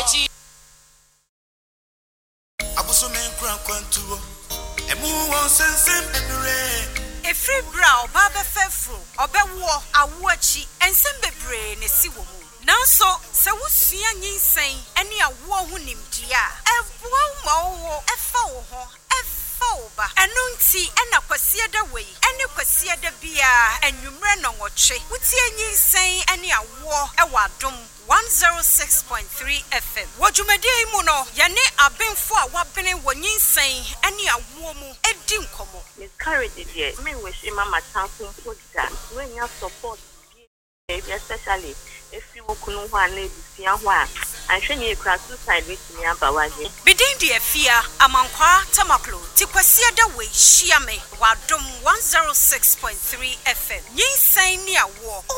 Abusumen kwantuo. Emu won sensem ebere. Efri bra oba fefro obewo awoachi ensem bebre ne si wo mu. Nanso se wosua nyinsen ene awo ho nimdia. Eboa ma wo efa wo ho. Oba enunti ena kwasie da wei ene kwasie da bia enwumre no nwoche wutie nyinsen ene awo ewadom 106.3 FM wojumade mu no yane abenfo a wabene wonyinsen ene awo mu edi nkomo miscarriage there me wish mama tanfo that when you support especially if you kunu ho ana ebisia ho a anhwenye ekra suicide with me abawaje bidin de afia amankwa tamaklo tikwasie da we hia me wadom 106.3 FM nyinsan ni awo